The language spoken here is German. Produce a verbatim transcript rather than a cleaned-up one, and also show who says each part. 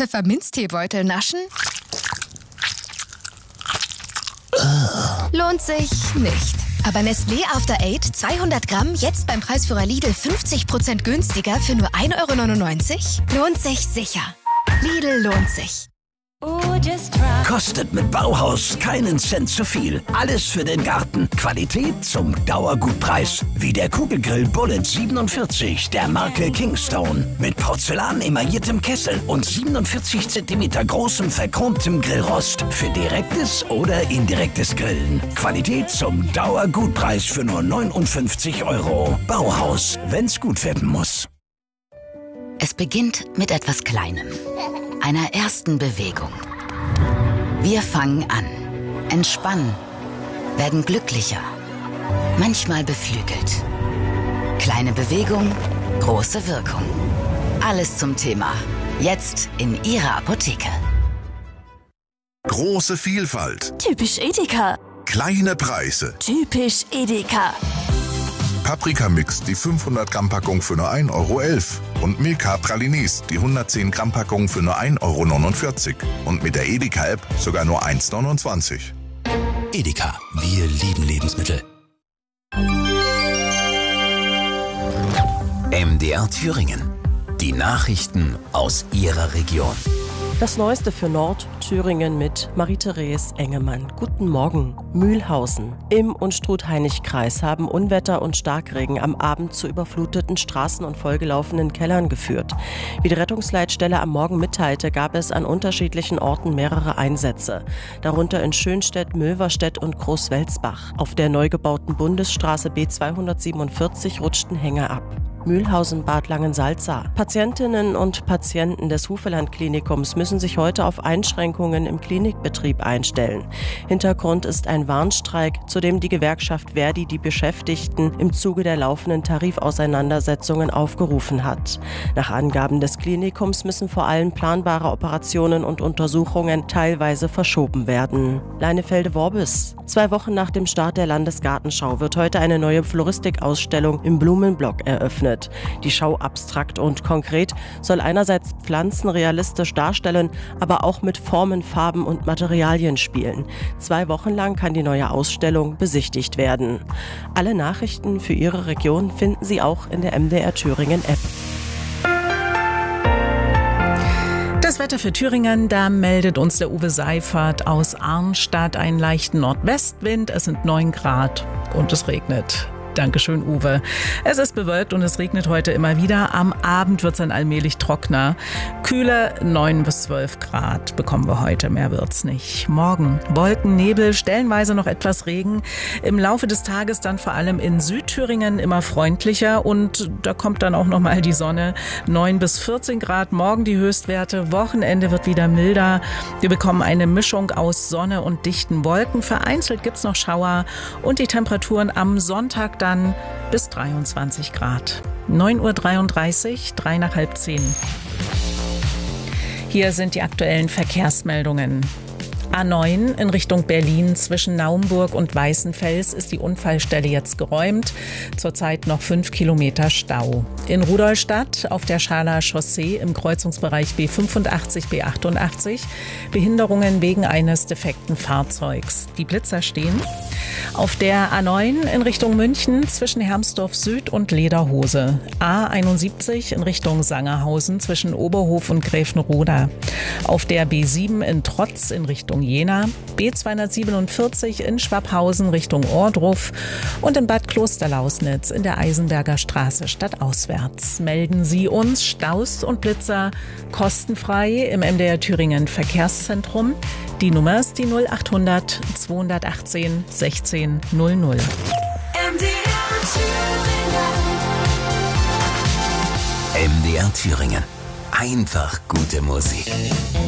Speaker 1: Pfefferminzteebeutel naschen? Lohnt sich nicht. Aber Nestlé After Eight zweihundert Gramm jetzt beim Preisführer Lidl fünfzig Prozent günstiger für nur ein Euro neunundneunzig? Lohnt sich sicher. Lidl lohnt sich.
Speaker 2: Kostet mit Bauhaus keinen Cent zu viel. Alles für den Garten. Qualität zum Dauergutpreis. Wie der Kugelgrill Bullet siebenundvierzig der Marke Kingstone. Mit Porzellan emailliertem Kessel und siebenundvierzig Zentimeter großem verchromtem Grillrost. Für direktes oder indirektes Grillen. Qualität zum Dauergutpreis für nur neunundfünfzig Euro. Bauhaus, wenn's gut werden muss.
Speaker 3: Es beginnt mit etwas Kleinem. Einer ersten Bewegung. Wir fangen an, entspannen, werden glücklicher, manchmal beflügelt. Kleine Bewegung, große Wirkung. Alles zum Thema. Jetzt in Ihrer Apotheke.
Speaker 4: Große Vielfalt.
Speaker 5: Typisch Edeka.
Speaker 4: Kleine Preise.
Speaker 5: Typisch Edeka.
Speaker 4: Paprikamix, die fünfhundert Gramm Packung für nur ein Euro elf. Und Milka Pralines, die hundertzehn Gramm Packung für nur ein Euro neunundvierzig. Und mit der Edeka-App sogar nur eins neunundzwanzig.
Speaker 2: Edeka, wir lieben Lebensmittel. M D R Thüringen. Die Nachrichten aus Ihrer Region.
Speaker 6: Das Neueste für Nordthüringen mit Marie-Therese Engemann. Guten Morgen. Mühlhausen. Im und Struth-Hainich-Kreis haben Unwetter und Starkregen am Abend zu überfluteten Straßen und vollgelaufenen Kellern geführt. Wie die Rettungsleitstelle am Morgen mitteilte, gab es an unterschiedlichen Orten mehrere Einsätze. Darunter in Schönstedt, Mülverstedt und Großwelsbach. Auf der neu gebauten Bundesstraße B zweihundertsiebenundvierzig rutschten Hänge ab. Mühlhausen, Bad Langensalza. Patientinnen und Patienten des Hufeland-Klinikums müssen sich heute auf Einschränkungen im Klinikbetrieb einstellen. Hintergrund ist ein Warnstreik, zu dem die Gewerkschaft Verdi die Beschäftigten im Zuge der laufenden Tarifauseinandersetzungen aufgerufen hat. Nach Angaben des Klinikums müssen vor allem planbare Operationen und Untersuchungen teilweise verschoben werden. Leinefelde-Worbis. Zwei Wochen nach dem Start der Landesgartenschau wird heute eine neue Floristikausstellung im Blumenblock eröffnet. Die Schau abstrakt und konkret soll einerseits Pflanzen realistisch darstellen, aber auch mit Formen, Farben und Materialien spielen. Zwei Wochen lang kann die neue Ausstellung besichtigt werden. Alle Nachrichten für Ihre Region finden Sie auch in der M D R Thüringen App.
Speaker 7: Das Wetter für Thüringen, da meldet uns der Uwe Seifert aus Arnstadt einen leichten Nordwestwind. Es sind neun Grad und es regnet. Dankeschön, Uwe. Es ist bewölkt und es regnet heute immer wieder. Am Abend wird es dann allmählich trockener. Kühle neun bis zwölf Grad bekommen wir heute. Mehr wird's nicht. Morgen Wolken, Nebel, stellenweise noch etwas Regen. Im Laufe des Tages dann vor allem in Südthüringen immer freundlicher und da kommt dann auch noch mal die Sonne. neun bis vierzehn Grad. Morgen die Höchstwerte. Wochenende wird wieder milder. Wir bekommen eine Mischung aus Sonne und dichten Wolken. Vereinzelt gibt's noch Schauer und die Temperaturen am Sonntag dann bis dreiundzwanzig Grad. neun Uhr dreiunddreißig, drei nach halb zehn. Hier sind die aktuellen Verkehrsmeldungen. A neun in Richtung Berlin zwischen Naumburg und Weißenfels ist die Unfallstelle jetzt geräumt. Zurzeit noch fünf Kilometer Stau. In Rudolstadt auf der Schaler Chaussee im Kreuzungsbereich B fünfundachtzig, B achtundachtzig Behinderungen wegen eines defekten Fahrzeugs. Die Blitzer stehen. Auf der A neun in Richtung München zwischen Hermsdorf Süd und Lederhose. A einundsiebzig in Richtung Sangerhausen zwischen Oberhof und Gräfenroda. Auf der B sieben in Trotz in Richtung Jena, B zweihundertsiebenundvierzig in Schwabhausen Richtung Ohrdruf und in Bad Klosterlausnitz in der Eisenberger Straße stadtauswärts. Melden Sie uns Staus und Blitzer kostenfrei im M D R Thüringen Verkehrszentrum. Die Nummer ist die null achthundert zweihundertachtzehn sechzehn null null.
Speaker 2: M D R Thüringen. Einfach gute Musik.